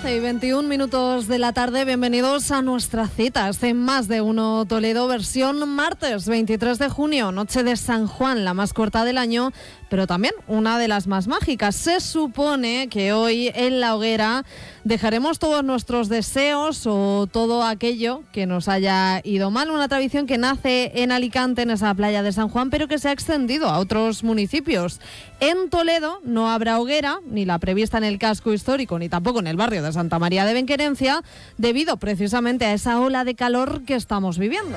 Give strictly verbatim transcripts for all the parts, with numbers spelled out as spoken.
doce y veintiún minutos de la tarde, bienvenidos a nuestra cita, este Más de Uno Toledo, versión martes veintitrés de junio, noche de San Juan, la más corta del año, pero también una de las más mágicas. Se supone que hoy en la hoguera dejaremos todos nuestros deseos o todo aquello que nos haya ido mal, una tradición que nace en Alicante, en esa playa de San Juan, pero que se ha extendido a otros municipios. En Toledo no habrá hoguera, ni la prevista en el casco histórico, ni tampoco en el barrio de Santa María de Benquerencia, debido precisamente a esa ola de calor que estamos viviendo.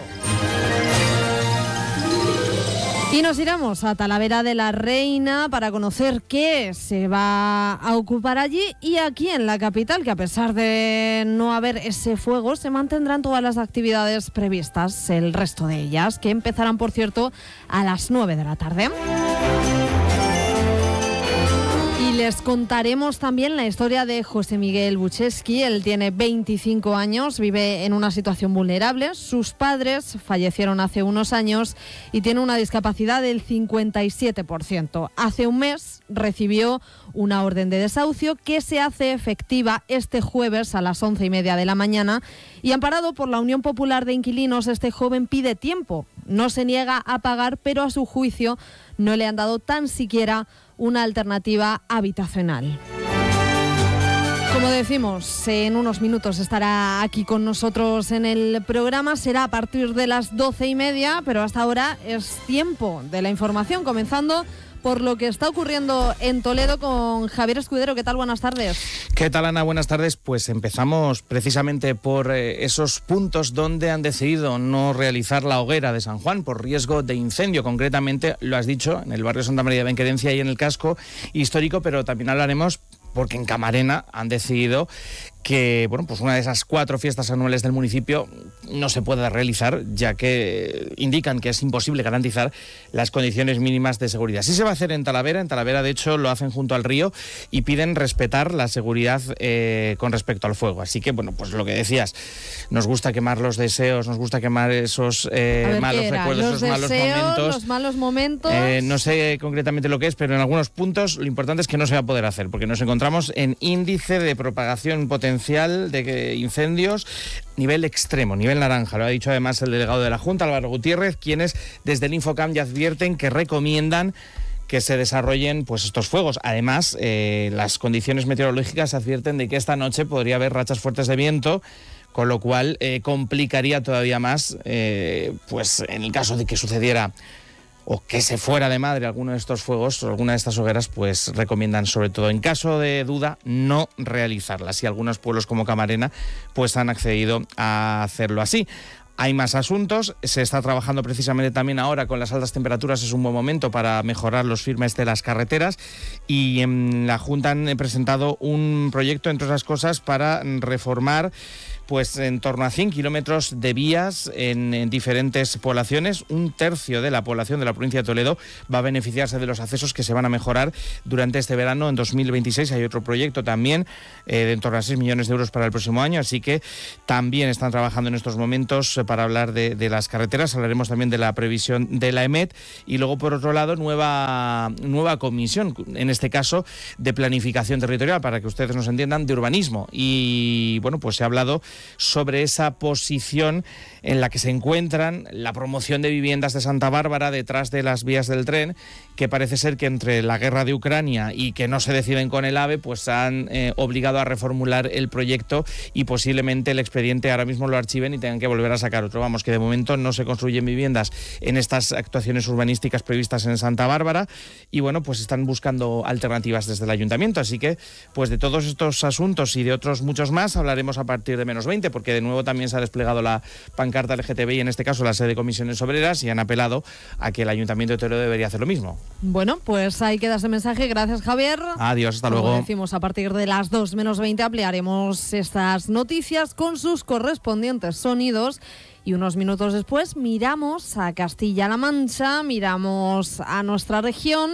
Y nos iremos a Talavera de la Reina para conocer qué se va a ocupar allí, y aquí en la capital, que a pesar de no haber ese fuego, se mantendrán todas las actividades previstas, el resto de ellas, que empezarán, por cierto, a las nueve de la tarde. Y les contaremos también la historia de José Miguel Bucheski. Él tiene veinticinco años, vive en una situación vulnerable. Sus padres fallecieron hace unos años y tiene una discapacidad del cincuenta y siete por ciento. Hace un mes recibió una orden de desahucio que se hace efectiva este jueves a las once y media de la mañana, y amparado por la Unión Popular de Inquilinos, este joven pide tiempo. No se niega a pagar, pero a su juicio no le han dado tan siquiera una alternativa habitacional. Como decimos, en unos minutos estará aquí con nosotros en el programa. Será a partir de las doce y media, pero hasta ahora es tiempo de la información, comenzando por lo que está ocurriendo en Toledo con Javier Escudero. ¿Qué tal? Buenas tardes. ¿Qué tal, Ana? Buenas tardes. Pues empezamos precisamente por eh, esos puntos donde han decidido no realizar la hoguera de San Juan por riesgo de incendio. Concretamente, lo has dicho, en el barrio Santa María de Benquerencia y en el casco histórico, pero también hablaremos porque en Camarena han decidido que, bueno, pues una de esas cuatro fiestas anuales del municipio no se puede realizar, ya que indican que es imposible garantizar las condiciones mínimas de seguridad. Sí se va a hacer en Talavera. En Talavera, de hecho, lo hacen junto al río y piden respetar la seguridad eh, con respecto al fuego. Así que, bueno, pues lo que decías, nos gusta quemar los deseos, nos gusta quemar esos eh, ver, malos recuerdos, los esos malos deseos, momentos. Los malos momentos. Eh, no sé concretamente lo que es, pero en algunos puntos lo importante es que no se va a poder hacer, porque nos encontramos en índice de propagación potencial de incendios, nivel extremo, nivel naranja. Lo ha dicho además el delegado de la Junta, Álvaro Gutiérrez, quienes desde el Infocam ya advierten que recomiendan que se desarrollen pues estos fuegos. Además, eh, las condiciones meteorológicas advierten de que esta noche podría haber rachas fuertes de viento, con lo cual eh, complicaría todavía más, eh, pues en el caso de que sucediera o que se fuera de madre alguno de estos fuegos o alguna de estas hogueras, pues recomiendan, sobre todo en caso de duda, no realizarlas. Y algunos pueblos como Camarena pues han accedido a hacerlo así. Hay más asuntos, se está trabajando precisamente también ahora con las altas temperaturas, es un buen momento para mejorar los firmes de las carreteras, y en la Junta han presentado un proyecto, entre otras cosas, para reformar pues en torno a cien kilómetros de vías en, en diferentes poblaciones. Un tercio de la población de la provincia de Toledo va a beneficiarse de los accesos que se van a mejorar durante este verano. En dos mil veintiséis hay otro proyecto también eh, de en torno a seis millones de euros para el próximo año, así que también están trabajando en estos momentos eh, para hablar de, de las carreteras. Hablaremos también de la previsión de la EMET, y luego, por otro lado, nueva, nueva comisión, en este caso de planificación territorial, para que ustedes nos entiendan, de urbanismo. Y bueno, pues se ha hablado sobre esa posición en la que se encuentran la promoción de viviendas de Santa Bárbara detrás de las vías del tren, que parece ser que entre la guerra de Ucrania y que no se deciden con el AVE, pues han eh, obligado a reformular el proyecto, y posiblemente el expediente ahora mismo lo archiven y tengan que volver a sacar otro. Vamos, que de momento no se construyen viviendas en estas actuaciones urbanísticas previstas en Santa Bárbara, y bueno, pues están buscando alternativas desde el ayuntamiento. Así que, pues de todos estos asuntos y de otros muchos más hablaremos a partir de menos veinte, porque de nuevo también se ha desplegado la pancarta L G T B I, en este caso la sede de Comisiones Obreras, y han apelado a que el Ayuntamiento de Toledo debería hacer lo mismo. Bueno, pues ahí queda ese mensaje. Gracias, Javier. Adiós, hasta Como luego. decimos, a partir de las dos menos veinte ampliaremos estas noticias con sus correspondientes sonidos. Y unos minutos después miramos a Castilla-La Mancha, miramos a nuestra región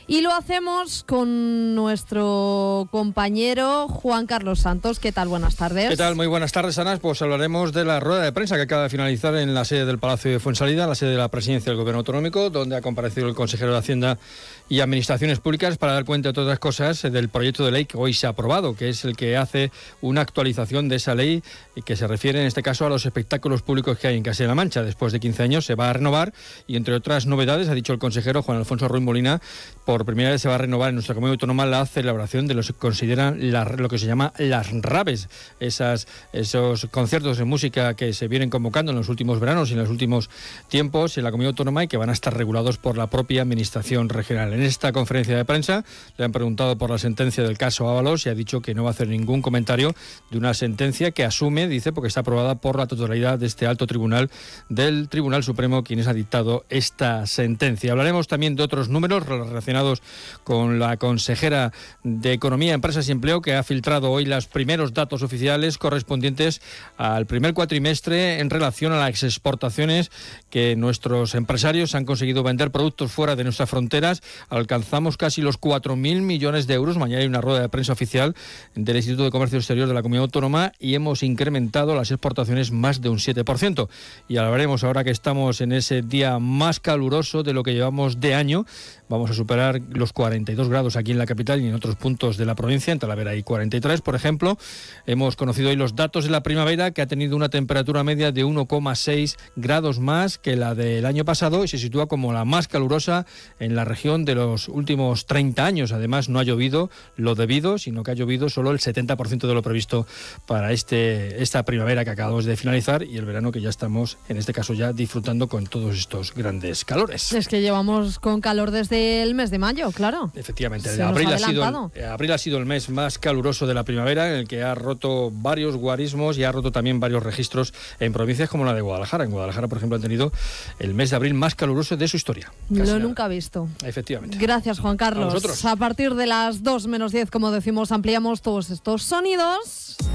Y lo hacemos con nuestro compañero Juan Carlos Santos. ¿Qué tal? Buenas tardes. ¿Qué tal? Muy buenas tardes, Ana. Pues hablaremos de la rueda de prensa que acaba de finalizar en la sede del Palacio de Fuensalida, la sede de la Presidencia del Gobierno Autonómico, donde ha comparecido el consejero de Hacienda y Administraciones Públicas para dar cuenta, de todas las cosas, del proyecto de ley que hoy se ha aprobado, que es el que hace una actualización de esa ley y que se refiere en este caso a los espectáculos públicos que hay en Castilla-La Mancha. Después de quince años se va a renovar y, entre otras novedades, ha dicho el consejero Juan Alfonso Ruiz Molina, por primera vez se va a renovar en nuestra comunidad autónoma la celebración de lo que se consideran la, lo que se llama las raves, esas, esos conciertos de música que se vienen convocando en los últimos veranos y en los últimos tiempos en la comunidad autónoma y que van a estar regulados por la propia Administración regional. En esta conferencia de prensa le han preguntado por la sentencia del caso Ábalos y ha dicho que no va a hacer ningún comentario de una sentencia que asume, dice, porque está aprobada por la totalidad de este alto tribunal del Tribunal Supremo, quienes ha dictado esta sentencia. Hablaremos también de otros números relacionados con la consejera de Economía, Empresas y Empleo, que ha filtrado hoy los primeros datos oficiales correspondientes al primer cuatrimestre en relación a las exportaciones que nuestros empresarios han conseguido vender productos fuera de nuestras fronteras. Alcanzamos casi los cuatro mil millones de euros. Mañana hay una rueda de prensa oficial del Instituto de Comercio Exterior de la Comunidad Autónoma y hemos incrementado las exportaciones más de un siete por ciento. Y hablaremos, ahora que estamos en ese día más caluroso de lo que llevamos de año, vamos a superar los cuarenta y dos grados aquí en la capital y en otros puntos de la provincia. En Talavera hay cuarenta y tres, por ejemplo. Hemos conocido hoy los datos de la primavera, que ha tenido una temperatura media de uno coma seis grados más que la del año pasado y se sitúa como la más calurosa en la región de los últimos treinta años. Además, no ha llovido lo debido, sino que ha llovido solo el setenta por ciento de lo previsto para este esta primavera que acabamos de finalizar y el verano que ya estamos, en este caso, ya disfrutando con todos estos grandes calores. Es que llevamos con calor desde el mes de mayo, claro. Efectivamente, Se abril nos ha, ha sido el, abril ha sido el mes más caluroso de la primavera, en el que ha roto varios guarismos y ha roto también varios registros en provincias como la de Guadalajara. En Guadalajara, por ejemplo, han tenido el mes de abril más caluroso de su historia. Casi Lo nunca visto. Efectivamente. Gracias, Juan Carlos. A vosotros. A partir de las dos menos diez, como decimos, ampliamos todos estos sonidos.